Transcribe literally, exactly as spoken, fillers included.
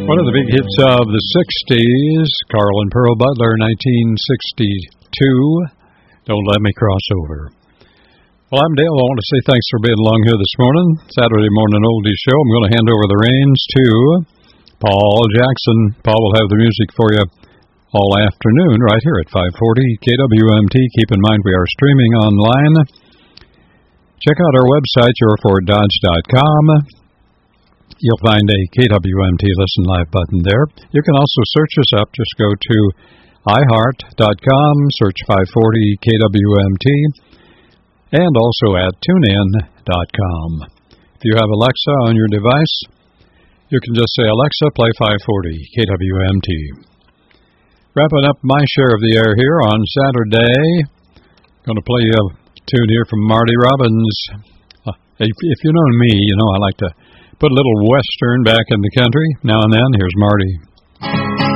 One of the big hits of the sixties, Carl and Pearl Butler, nineteen sixty-two, Don't Let Me Cross Over. Well, I'm Dale. I want to say thanks for being along here this morning. Saturday morning oldies show. I'm going to hand over the reins to Paul Jackson. Paul will have the music for you all afternoon right here at five forty K W M T. Keep in mind we are streaming online. Check out our website, your ford dodge dot com. You'll find a K W M T Listen Live button there. You can also search us up. Just go to i heart dot com, search five forty K W M T, and also at tune in dot com. If you have Alexa on your device, you can just say, Alexa, play five forty K W M T. Wrapping up my share of the air here on Saturday. Going to play you a tune here from Marty Robbins. Uh, if, if you know me, you know I like to put a little Western back in the country. Now and then, here's Marty.